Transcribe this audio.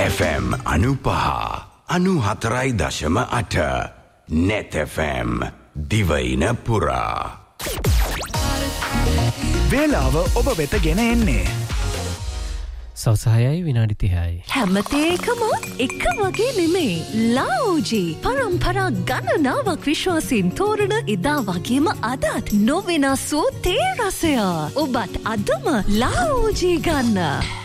FM 95.4.8 Net FM දිවයින පුරා වේලාව ඔබ වෙත ගෙන එන්නේ සවසහයයි විනාඩි 30යි. හැමතේකම එක වගේ නෙමෙයි. ලාओजी පරම්පරා ගණනාවක් විශ්වාසයෙන් තෝරන එදා වගේම අදත් නොවෙනස් වූ තේ රසය. ඔබත් අදම ලාओजी ගන්න.